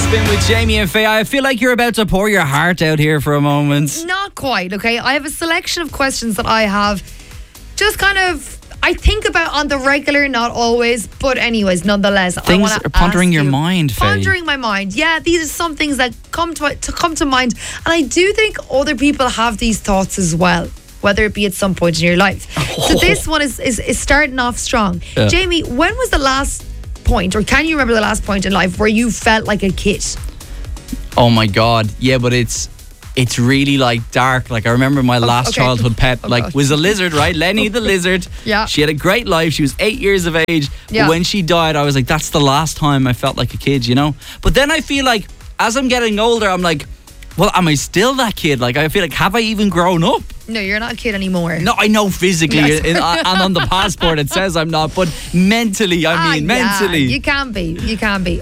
Spin with Jamie and Faye. I feel like you're about to pour your heart out here for a moment. Not quite, okay? I have a selection of questions that I have just kind of, I think about on the regular, not always, but anyways, nonetheless. Things are pondering your mind, Faye. Pondering my mind. Yeah, these are some things that come to mind. And I do think other people have these thoughts as well, whether it be at some point in your life. So this one is starting off strong. Yeah. Jamie, when was the last point, or can you remember the last point in life where you felt like a kid? Oh my God. Yeah, but it's really like dark. Like I remember my last childhood pet was a lizard, right? Lenny the lizard. Yeah. She had a great life. She was 8 years of age. Yeah. But when she died, I was like, that's the last time I felt like a kid, you know? But then I feel like as I'm getting older, I'm like, well, am I still that kid? Like I feel like, have I even grown up? No, you're not a kid anymore. No, I know physically, Yes. and on the passport it says I'm not, but mentally, mentally. Yeah, you can be. You can be.